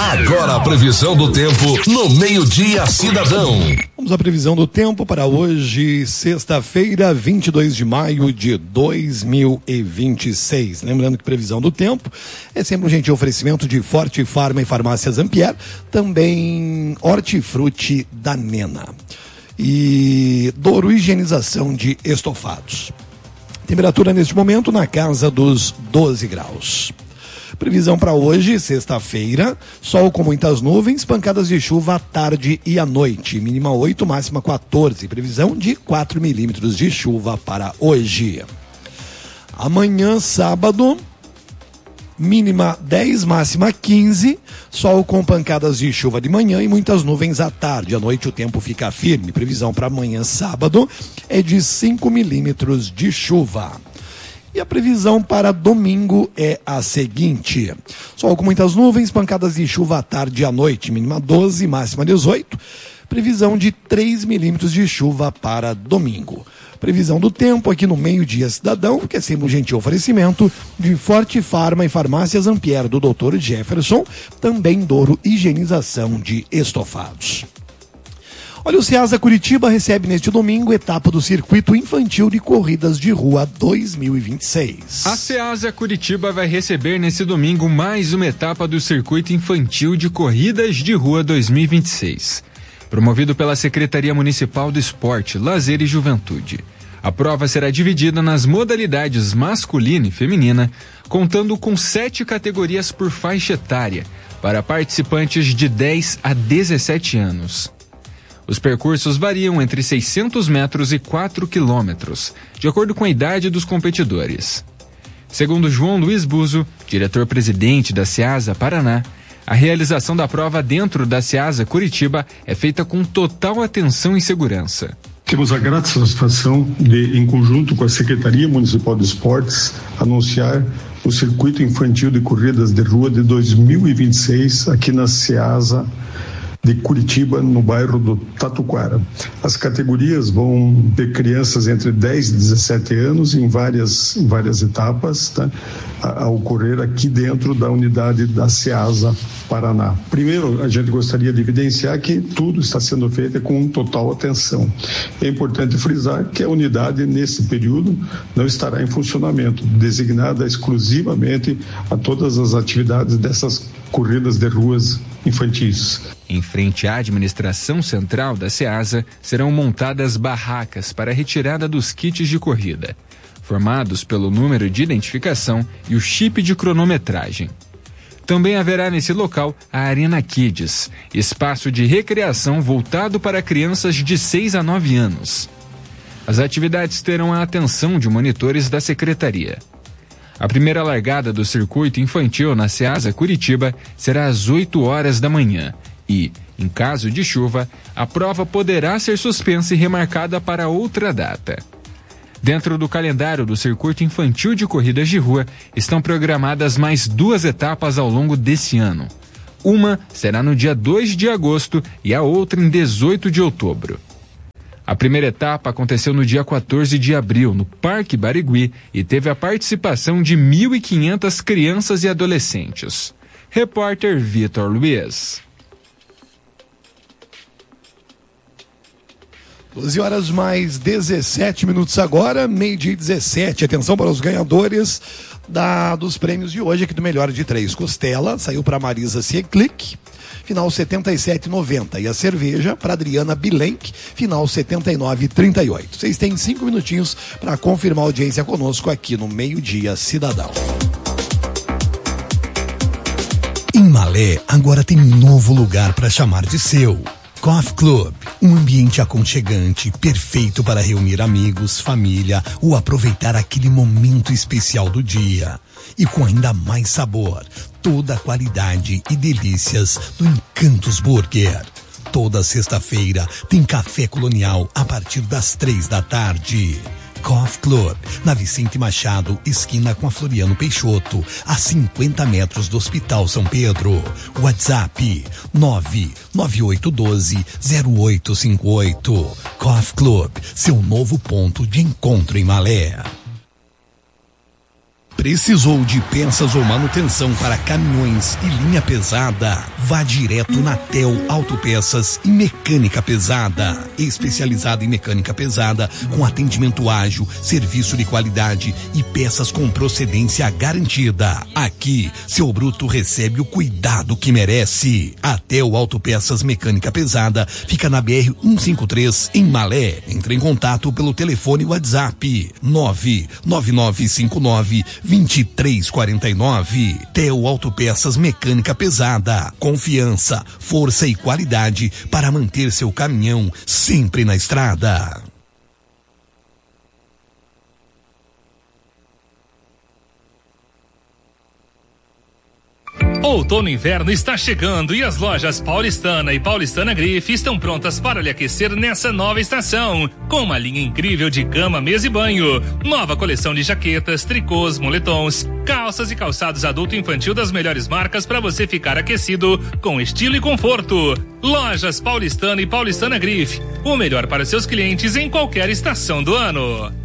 Agora a previsão do tempo no Meio-Dia Cidadão. Vamos à previsão do tempo para hoje, sexta-feira, 22 de maio de 2026. Lembrando que previsão do tempo é sempre um gentil oferecimento de Forte Farma e Farmácias Ampere, também Hortifruti da Nena e Douro Higienização de Estofados. Temperatura neste momento na casa dos 12 graus. Previsão para hoje, sexta-feira, sol com muitas nuvens, pancadas de chuva à tarde e à noite, mínima 8, máxima 14, previsão de 4 milímetros de chuva para hoje. Amanhã, sábado, mínima 10, máxima 15, sol com pancadas de chuva de manhã e muitas nuvens à tarde, à noite o tempo fica firme, previsão para amanhã, sábado, é de 5 milímetros de chuva. E a previsão para domingo é a seguinte: sol com muitas nuvens, pancadas de chuva à tarde e à noite, mínima 12, máxima 18, previsão de 3 milímetros de chuva para domingo. Previsão do tempo aqui no Meio-Dia Cidadão, que é sempre um gentil oferecimento de Forte Farma e Farmácias Ampere do Dr. Jefferson, também Douro Higienização de Estofados. Olha, o Ceasa Curitiba recebe neste domingo etapa do Circuito Infantil de Corridas de Rua 2026. A Ceasa Curitiba vai receber nesse domingo mais uma etapa do Circuito Infantil de Corridas de Rua 2026, promovido pela Secretaria Municipal do Esporte, Lazer e Juventude. A prova será dividida nas modalidades masculina e feminina, contando com 7 categorias por faixa etária, para participantes de 10 a 17 anos. Os percursos variam entre 600 metros e 4 quilômetros, de acordo com a idade dos competidores. Segundo João Luiz Buzo, diretor-presidente da Ceasa Paraná, a realização da prova dentro da Ceasa Curitiba é feita com total atenção e segurança. Temos a grata satisfação de, em conjunto com a Secretaria Municipal de Esportes, anunciar o Circuito Infantil de Corridas de Rua de 2026 aqui na Ceasa de Curitiba, no bairro do Tatuquara. As categorias vão ter crianças entre 10 e 17 anos em várias etapas, tá? A ocorrer aqui dentro da unidade da Ceasa Paraná. Primeiro, a gente gostaria de evidenciar que tudo está sendo feito com total atenção. É importante frisar que a unidade, nesse período, não estará em funcionamento, designada exclusivamente a todas as atividades dessas corridas de ruas infantis. Em frente à administração central da Ceasa, serão montadas barracas para a retirada dos kits de corrida, formados pelo número de identificação e o chip de cronometragem. Também haverá nesse local a Arena Kids, espaço de recreação voltado para crianças de 6 a 9 anos. As atividades terão a atenção de monitores da Secretaria. A primeira largada do circuito infantil na Ceasa Curitiba será às 8 horas da manhã e, em caso de chuva, a prova poderá ser suspensa e remarcada para outra data. Dentro do calendário do Circuito Infantil de Corridas de Rua estão programadas mais 2 etapas ao longo desse ano. Uma será no dia 2 de agosto e a outra em 18 de outubro. A primeira etapa aconteceu no dia 14 de abril, no Parque Barigui, e teve a participação de 1.500 crianças e adolescentes. Repórter Vitor Luiz. 12 horas mais 17 minutos agora, meio-dia 17. Atenção para os ganhadores dos prêmios de hoje, aqui do Melhor de 3. Costela, saiu para Marisa Cieclic, final 77,90. E a cerveja para Adriana Bilenk, final 79,38. Vocês têm 5 minutinhos para confirmar a audiência conosco aqui no Meio-Dia Cidadão. Em Malé, agora tem um novo lugar para chamar de seu. Coffee Club, um ambiente aconchegante, perfeito para reunir amigos, família ou aproveitar aquele momento especial do dia. E com ainda mais sabor, toda a qualidade e delícias do Encantos Burger. Toda sexta-feira tem café colonial a partir das 3 da tarde. Coffee Club, na Vicente Machado, esquina com a Floriano Peixoto, a 50 metros do Hospital São Pedro. WhatsApp 99812-0858. Coffee Club, seu novo ponto de encontro em Malé. Precisou de peças ou manutenção para caminhões e linha pesada? Vá direto na Tel Autopeças e Mecânica Pesada. Especializada em mecânica pesada, com atendimento ágil, serviço de qualidade e peças com procedência garantida. Aqui, seu bruto recebe o cuidado que merece. A Tel Autopeças Mecânica Pesada fica na BR-153, em Malé. Entre em contato pelo telefone WhatsApp 99959-2349. Tel Autopeças Mecânica Pesada. Confiança, força e qualidade para manter seu caminhão sempre na estrada. Outono e inverno está chegando e as lojas Paulistana e Paulistana Grife estão prontas para lhe aquecer nessa nova estação, com uma linha incrível de cama, mesa e banho, nova coleção de jaquetas, tricôs, moletons, calças e calçados adulto e infantil das melhores marcas para você ficar aquecido com estilo e conforto. Lojas Paulistana e Paulistana Grife, o melhor para seus clientes em qualquer estação do ano.